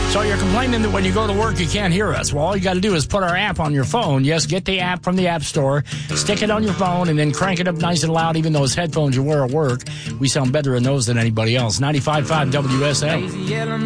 So you're complaining that when you go to work you can't hear us. Well, all you got to do is put our app on your phone. Yes, get the app from the App Store, stick it on your phone, and then crank it up nice and loud. Even those headphones you wear at work, we sound better in those than anybody else. 95.5 WSM.